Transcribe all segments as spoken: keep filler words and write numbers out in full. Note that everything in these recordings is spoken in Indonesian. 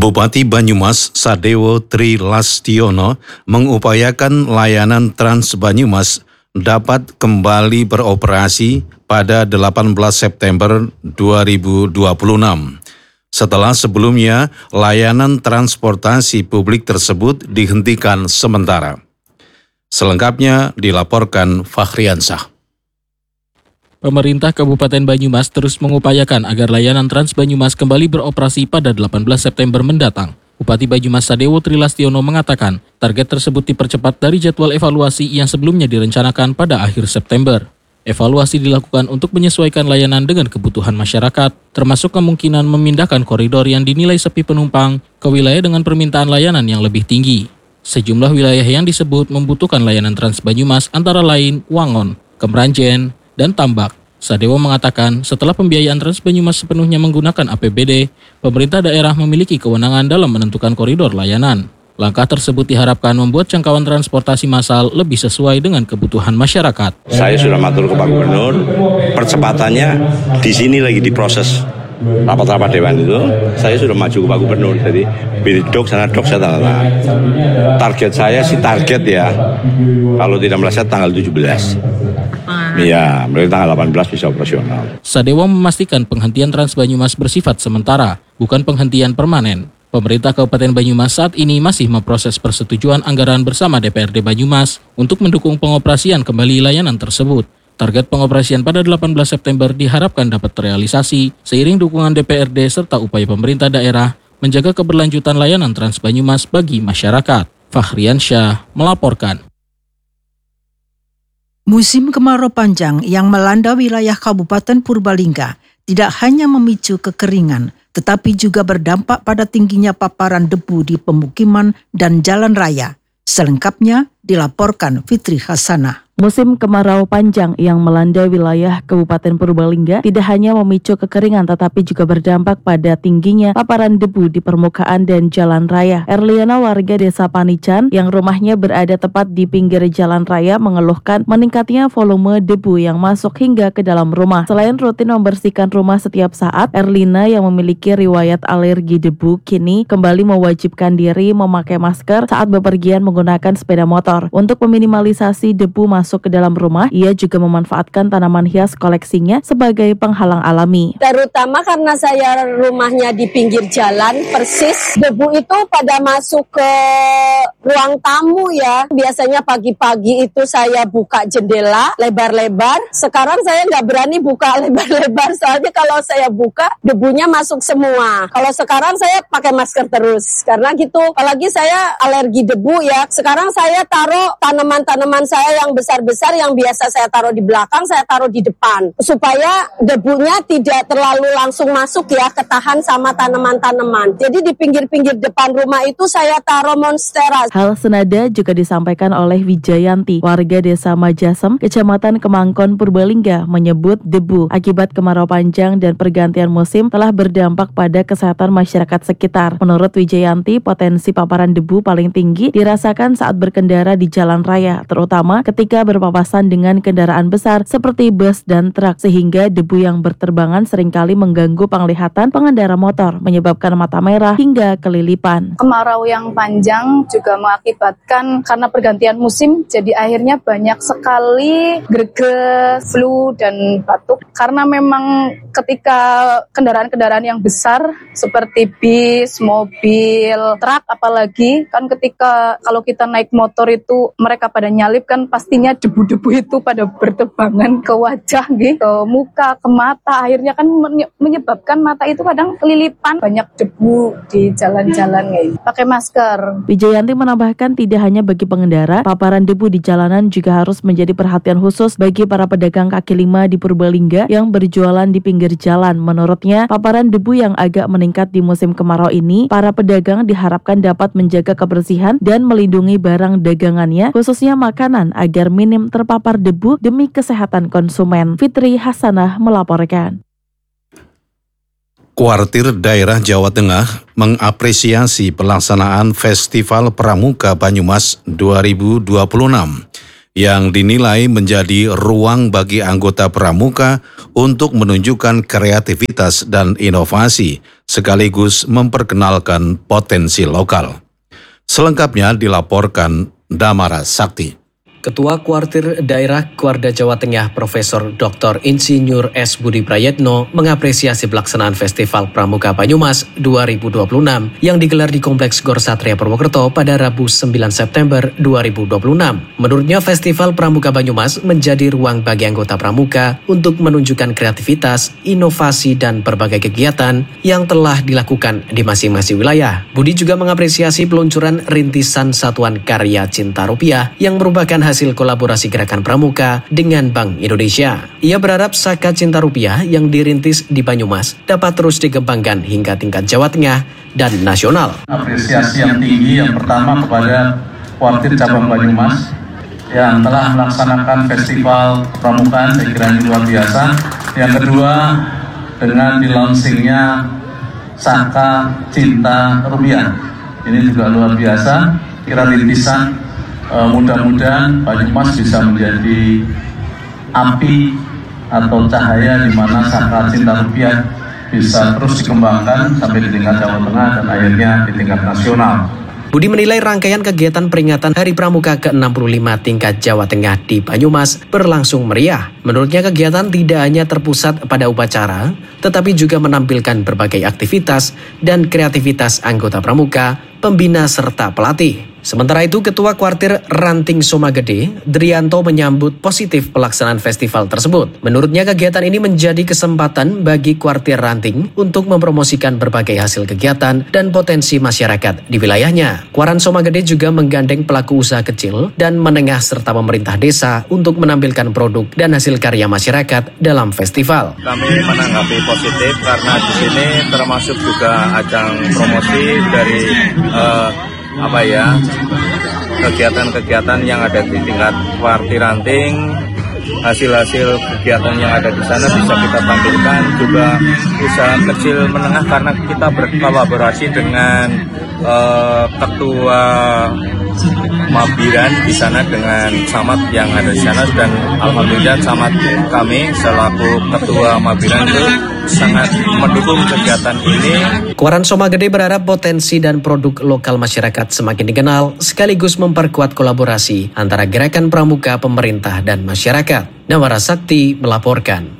Bupati Banyumas Sadewo Tri Lastiono mengupayakan layanan Trans Banyumas dapat kembali beroperasi pada delapan belas September dua ribu dua puluh enam. Setelah sebelumnya layanan transportasi publik tersebut dihentikan sementara. Selengkapnya dilaporkan Fahriansyah. Pemerintah Kabupaten Banyumas terus mengupayakan agar layanan Trans Banyumas kembali beroperasi pada delapan belas September mendatang. Bupati Banyumas Sadewo Tri Lastiono mengatakan, target tersebut dipercepat dari jadwal evaluasi yang sebelumnya direncanakan pada akhir September. Evaluasi dilakukan untuk menyesuaikan layanan dengan kebutuhan masyarakat, termasuk kemungkinan memindahkan koridor yang dinilai sepi penumpang ke wilayah dengan permintaan layanan yang lebih tinggi. Sejumlah wilayah yang disebut membutuhkan layanan Trans Banyumas antara lain Wangon, Kemranjen, dan Tambak. Sadewo mengatakan setelah pembiayaan Trans Banyumas sepenuhnya menggunakan A P B D, pemerintah daerah memiliki kewenangan dalam menentukan koridor layanan. Langkah tersebut diharapkan membuat jangkauan transportasi massal lebih sesuai dengan kebutuhan masyarakat. Saya sudah matur ke Pak Gubernur, percepatannya di sini lagi diproses. Rapat-rapat dewan itu, saya sudah maju ke Pak Gubernur, jadi dok sana dok saya tanda tangan. Target saya sih target ya, kalau tidak meleset tanggal tujuh belas. Iya, berarti tanggal delapan belas bisa operasional. Sadewo memastikan penghentian Trans Banyumas bersifat sementara, bukan penghentian permanen. Pemerintah Kabupaten Banyumas saat ini masih memproses persetujuan anggaran bersama D P R D Banyumas untuk mendukung pengoperasian kembali layanan tersebut. Target pengoperasian pada delapan belas September diharapkan dapat terrealisasi seiring dukungan D P R D serta upaya pemerintah daerah menjaga keberlanjutan layanan Trans Banyumas bagi masyarakat. Fahriansyah melaporkan. Musim kemarau panjang yang melanda wilayah Kabupaten Purbalingga tidak hanya memicu kekeringan, tetapi juga berdampak pada tingginya paparan debu di pemukiman dan jalan raya. Selengkapnya dilaporkan Fitri Hasanah. Musim kemarau panjang yang melanda wilayah Kabupaten Purbalingga tidak hanya memicu kekeringan tetapi juga berdampak pada tingginya paparan debu di permukaan dan jalan raya. Erliana, warga desa Panican yang rumahnya berada tepat di pinggir jalan raya, mengeluhkan meningkatnya volume debu yang masuk hingga ke dalam rumah. Selain rutin membersihkan rumah setiap saat, Erlina yang memiliki riwayat alergi debu kini kembali mewajibkan diri memakai masker saat bepergian menggunakan sepeda motor. Untuk meminimalisasi debu masuk masuk ke dalam rumah, ia juga memanfaatkan tanaman hias koleksinya sebagai penghalang alami. Terutama karena saya rumahnya di pinggir jalan, persis debu itu pada masuk ke ruang tamu ya. Biasanya pagi-pagi itu saya buka jendela lebar-lebar. Sekarang saya nggak berani buka lebar-lebar, soalnya kalau saya buka debunya masuk semua. Kalau sekarang saya pakai masker terus, karena gitu. Apalagi saya alergi debu ya. Sekarang saya taruh tanaman-tanaman saya yang besar besar yang biasa saya taruh di belakang, saya taruh di depan supaya debunya tidak terlalu langsung masuk ya, ketahan sama tanaman-tanaman. Jadi di pinggir-pinggir depan rumah itu saya taruh monstera. Hal senada juga disampaikan oleh Wijayanti, warga desa Majasem, Kecamatan Kemangkon, Purbalingga, menyebut debu akibat kemarau panjang dan pergantian musim telah berdampak pada kesehatan masyarakat sekitar. Menurut Wijayanti, potensi paparan debu paling tinggi dirasakan saat berkendara di jalan raya, terutama ketika berpapasan dengan kendaraan besar seperti bus dan truk, sehingga debu yang berterbangan seringkali mengganggu penglihatan pengendara motor, menyebabkan mata merah hingga kelilipan. Kemarau yang panjang juga mengakibatkan karena pergantian musim, jadi akhirnya banyak sekali greges, flu, dan batuk. Karena memang ketika kendaraan-kendaraan yang besar seperti bis, mobil, truk apalagi, kan ketika kalau kita naik motor itu mereka pada nyalip kan pastinya debu-debu itu pada bertebangan ke wajah, gitu, ke muka, ke mata. Akhirnya kan menyebabkan mata itu kadang kelilipan, banyak debu di jalan-jalan, gitu. Pakai masker. Wijayanti menambahkan tidak hanya bagi pengendara, paparan debu di jalanan juga harus menjadi perhatian khusus bagi para pedagang kaki lima di Purbalingga yang berjualan di pinggir jalan. Menurutnya, paparan debu yang agak meningkat di musim kemarau ini, para pedagang diharapkan dapat menjaga kebersihan dan melindungi barang dagangannya, khususnya makanan, agar minim terpapar debu demi kesehatan konsumen. Fitri Hasanah melaporkan. Kuartir Daerah Jawa Tengah mengapresiasi pelaksanaan Festival Pramuka Banyumas dua ribu dua puluh enam yang dinilai menjadi ruang bagi anggota pramuka untuk menunjukkan kreativitas dan inovasi sekaligus memperkenalkan potensi lokal. Selengkapnya dilaporkan Damara Sakti. Ketua Kuartir Daerah Kuarda Jawa Tengah Profesor Doktor Insinyur S. Budi Prayetno mengapresiasi pelaksanaan Festival Pramuka Banyumas dua ribu dua puluh enam yang digelar di Kompleks Gor Satria Purwokerto pada Rabu sembilan September dua ribu dua puluh enam. Menurutnya Festival Pramuka Banyumas menjadi ruang bagi anggota Pramuka untuk menunjukkan kreativitas, inovasi, dan berbagai kegiatan yang telah dilakukan di masing-masing wilayah. Budi juga mengapresiasi peluncuran rintisan Satuan Karya Cinta Rupiah yang merupakan hasil hasil kolaborasi Gerakan Pramuka dengan Bank Indonesia. Ia berharap Saka Cinta Rupiah yang dirintis di Banyumas dapat terus dikembangkan hingga tingkat Jawa Tengah dan nasional. Apresiasi yang tinggi yang pertama kepada Kuartir Cabang Banyumas yang telah melaksanakan Festival Pramukaan, saya kira ini luar biasa. Yang kedua, dengan di-launchingnya Saka Cinta Rupiah. Ini juga luar biasa. Kira rintisan Uh, mudah-mudahan Banyumas bisa menjadi api atau cahaya di mana Saka Cinta Rupiah bisa terus dikembangkan sampai di tingkat Jawa Tengah dan akhirnya di tingkat nasional. Budi menilai rangkaian kegiatan peringatan Hari Pramuka ke enam puluh lima tingkat Jawa Tengah di Banyumas berlangsung meriah. Menurutnya kegiatan tidak hanya terpusat pada upacara, tetapi juga menampilkan berbagai aktivitas dan kreativitas anggota pramuka, pembina serta pelatih. Sementara itu, Ketua Kuartir Ranting Somagede, Drianto menyambut positif pelaksanaan festival tersebut. Menurutnya kegiatan ini menjadi kesempatan bagi Kuartir Ranting untuk mempromosikan berbagai hasil kegiatan dan potensi masyarakat di wilayahnya. Kuaran Somagede juga menggandeng pelaku usaha kecil dan menengah serta pemerintah desa untuk menampilkan produk dan hasil karya masyarakat dalam festival. Kami menanggapi positif karena di sini termasuk juga ajang promosi dari uh, apa ya kegiatan-kegiatan yang ada di tingkat Kuartir Ranting, hasil-hasil kegiatan yang ada di sana bisa kita tampilkan, juga usaha kecil menengah karena kita berkolaborasi dengan uh, ketua Mabiran di sana dengan camat yang ada di sana, dan alhamdulillah camat kami selaku ketua Mabiran itu sangat mendukung kegiatan ini. Kuaran Somagede berharap potensi dan produk lokal masyarakat semakin dikenal sekaligus memperkuat kolaborasi antara Gerakan Pramuka, pemerintah, dan masyarakat. Damara Sakti melaporkan.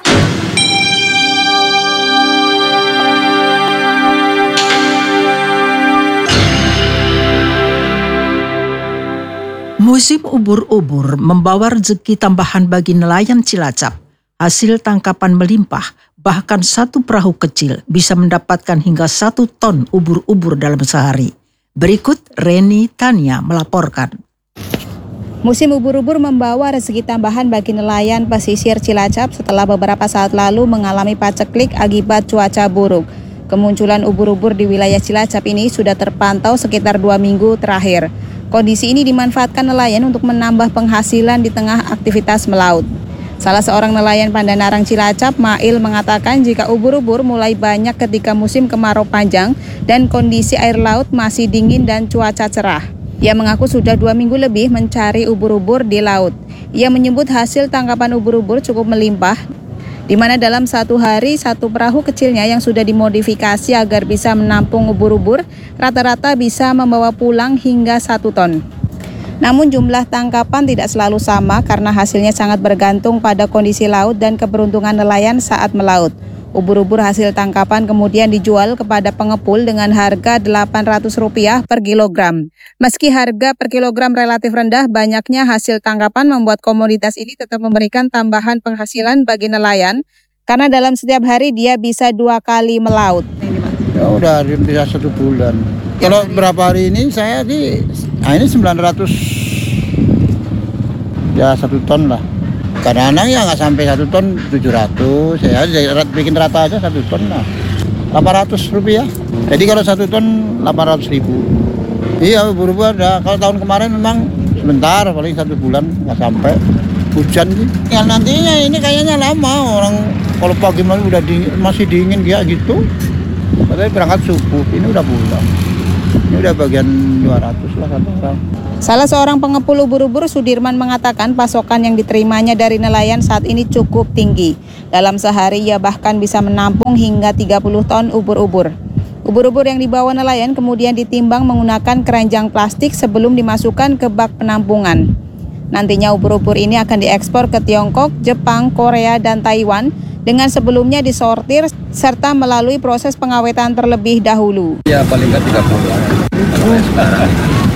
Musim ubur-ubur membawa rezeki tambahan bagi nelayan Cilacap. Hasil tangkapan melimpah, bahkan satu perahu kecil bisa mendapatkan hingga satu ton ubur-ubur dalam sehari. Berikut Reni Tania melaporkan. Musim ubur-ubur membawa rezeki tambahan bagi nelayan pesisir Cilacap setelah beberapa saat lalu mengalami paceklik akibat cuaca buruk. Kemunculan ubur-ubur di wilayah Cilacap ini sudah terpantau sekitar dua minggu terakhir. Kondisi ini dimanfaatkan nelayan untuk menambah penghasilan di tengah aktivitas melaut. Salah seorang nelayan Pandanarang Cilacap, Mail, mengatakan jika ubur-ubur mulai banyak ketika musim kemarau panjang dan kondisi air laut masih dingin dan cuaca cerah. Ia mengaku sudah dua minggu lebih mencari ubur-ubur di laut. Ia menyebut hasil tangkapan ubur-ubur cukup melimpah, di mana dalam satu hari satu perahu kecilnya yang sudah dimodifikasi agar bisa menampung ubur-ubur rata-rata bisa membawa pulang hingga satu ton. Namun jumlah tangkapan tidak selalu sama karena hasilnya sangat bergantung pada kondisi laut dan keberuntungan nelayan saat melaut. Ubur-ubur hasil tangkapan kemudian dijual kepada pengepul dengan harga delapan ratus rupiah per kilogram. Meski harga per kilogram relatif rendah, banyaknya hasil tangkapan membuat komoditas ini tetap memberikan tambahan penghasilan bagi nelayan, karena dalam setiap hari dia bisa dua kali melaut. Ya udah bisa satu bulan. Kalau berapa hari ini saya di, nah ini sembilan ratus, ya satu ton lah. Kadang-kadang ya nggak sampai satu ton, tujuh ratus, saya bikin rata aja satu ton lah, delapan ratus rupiah. Jadi kalau satu ton delapan ratus ribu. Iya, buru-buru ada. Kalau tahun kemarin memang sebentar, paling satu bulan nggak sampai, hujan sih. Ya nantinya ini kayaknya lama, orang kalau pagi malam udah dingin, masih dingin kayak gitu. Katanya berangkat subuh, ini udah pulang. Ini udah bagian dua ratus lah satu orang. Salah seorang pengepul ubur-ubur, Sudirman, mengatakan pasokan yang diterimanya dari nelayan saat ini cukup tinggi. Dalam sehari ia bahkan bisa menampung hingga tiga puluh ton ubur-ubur. Ubur-ubur yang dibawa nelayan kemudian ditimbang menggunakan keranjang plastik sebelum dimasukkan ke bak penampungan. Nantinya ubur-ubur ini akan diekspor ke Tiongkok, Jepang, Korea, dan Taiwan dengan sebelumnya disortir serta melalui proses pengawetan terlebih dahulu. Ya paling nggak tiga puluh kalau sekarang.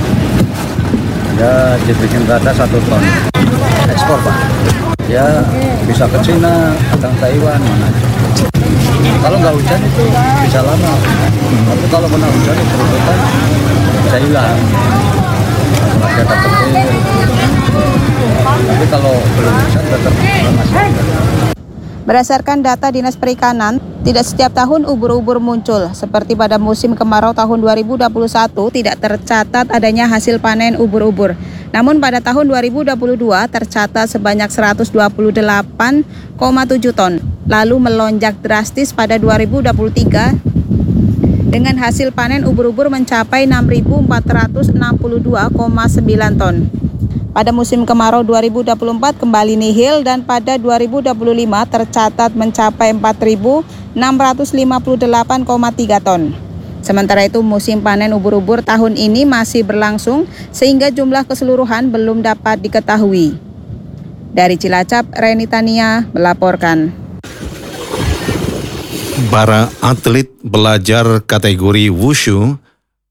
Ya dibikin rata satu ton ekspor Pak. Ya bisa ke Cina, kadang Taiwan, mana aja. Kalau nggak hujan itu bisa lama. Tapi kalau kena hujan itu kan bisa hilang. Masih ada petir. Tapi kalau belum hujan tetap masih ada. Berdasarkan data Dinas Perikanan, tidak setiap tahun ubur-ubur muncul. Seperti pada musim kemarau tahun dua ribu dua puluh satu tidak tercatat adanya hasil panen ubur-ubur. Namun pada tahun dua ribu dua puluh dua tercatat sebanyak seratus dua puluh delapan koma tujuh ton. Lalu melonjak drastis pada dua ribu dua puluh tiga dengan hasil panen ubur-ubur mencapai enam ribu empat ratus enam puluh dua koma sembilan ton. Pada musim kemarau dua ribu dua puluh empat kembali nihil dan pada dua ribu dua puluh lima tercatat mencapai empat ribu enam ratus lima puluh delapan koma tiga ton. Sementara itu musim panen ubur-ubur tahun ini masih berlangsung sehingga jumlah keseluruhan belum dapat diketahui. Dari Cilacap, Reni Tania melaporkan. Para atlet belajar kategori Wushu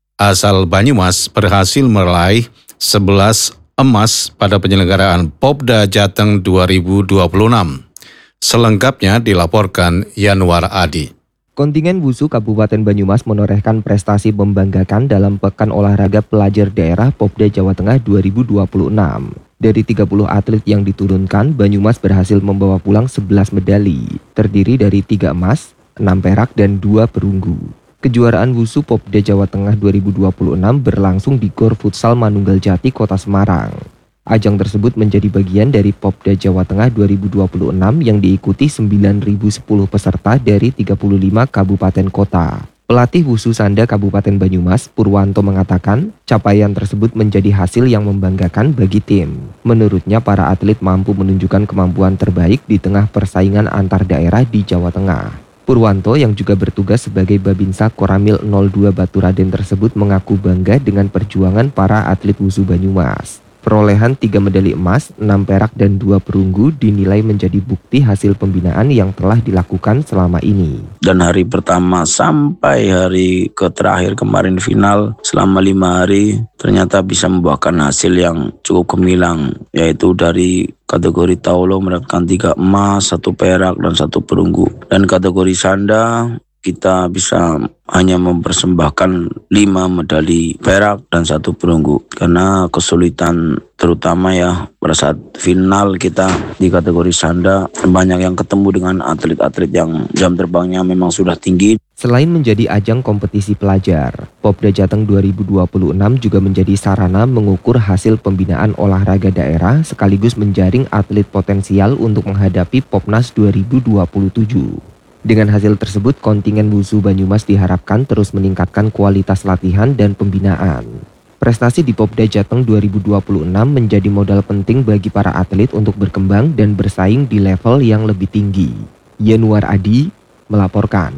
asal Banyumas berhasil meraih sebelas emas pada penyelenggaraan Popda Jateng dua ribu dua puluh enam. Selengkapnya dilaporkan Yanuar Adi. Kontingen Wusu Kabupaten Banyumas menorehkan prestasi membanggakan dalam Pekan Olahraga Pelajar Daerah Popda Jawa Tengah dua ribu dua puluh enam. Dari tiga puluh atlet yang diturunkan, Banyumas berhasil membawa pulang sebelas medali, terdiri dari tiga emas, enam perak, dan dua perunggu. Kejuaraan Wusu Popda Jawa Tengah dua ribu dua puluh enam berlangsung di Gor Futsal Manunggal Jati, Kota Semarang. Ajang tersebut menjadi bagian dari Popda Jawa Tengah dua ribu dua puluh enam yang diikuti sembilan ribu sepuluh peserta dari tiga puluh lima kabupaten kota. Pelatih Wusu Sanda Kabupaten Banyumas, Purwanto, mengatakan capaian tersebut menjadi hasil yang membanggakan bagi tim. Menurutnya para atlet mampu menunjukkan kemampuan terbaik di tengah persaingan antar daerah di Jawa Tengah. Purwanto yang juga bertugas sebagai Babinsa Koramil nol dua Baturaden tersebut mengaku bangga dengan perjuangan para atlet Wusu Banyumas. Perolehan tiga medali emas, enam perak, dan dua perunggu dinilai menjadi bukti hasil pembinaan yang telah dilakukan selama ini. Dan hari pertama sampai hari ke terakhir kemarin final selama lima hari ternyata bisa membuahkan hasil yang cukup gemilang, yaitu dari kategori Taulo mendapatkan tiga emas, satu perak, dan satu perunggu. Dan kategori Sanda kita bisa hanya mempersembahkan lima medali perak dan satu perunggu. Karena kesulitan terutama ya pada saat final kita di kategori Sanda banyak yang ketemu dengan atlet-atlet yang jam terbangnya memang sudah tinggi. Selain menjadi ajang kompetisi pelajar, Popda Jateng dua ribu dua puluh enam juga menjadi sarana mengukur hasil pembinaan olahraga daerah sekaligus menjaring atlet potensial untuk menghadapi Popnas dua ribu dua puluh tujuh. Dengan hasil tersebut, kontingen Wusu Banyumas diharapkan terus meningkatkan kualitas latihan dan pembinaan. Prestasi di Popda Jateng dua ribu dua puluh enam menjadi modal penting bagi para atlet untuk berkembang dan bersaing di level yang lebih tinggi. Yanuar Adi melaporkan.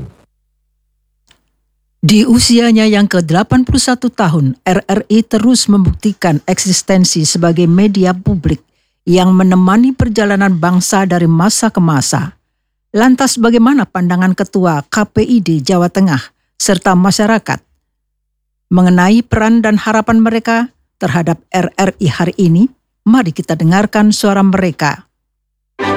Di usianya yang ke delapan puluh satu tahun, R R I terus membuktikan eksistensi sebagai media publik yang menemani perjalanan bangsa dari masa ke masa. Lantas bagaimana pandangan Ketua K P I D Jawa Tengah serta masyarakat mengenai peran dan harapan mereka terhadap R R I hari ini? Mari kita dengarkan suara mereka.